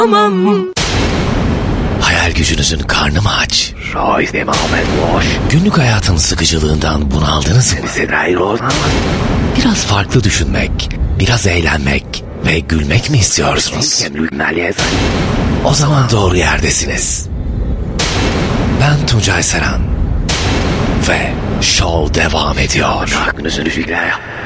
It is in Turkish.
Hayal gücünüzün karnı mı aç? Günlük hayatın sıkıcılığından bunaldınız mı? Biraz farklı düşünmek, biraz eğlenmek ve gülmek mi istiyorsunuz? O zaman doğru yerdesiniz. Ben Tuncay Seren ve Show devam ediyor.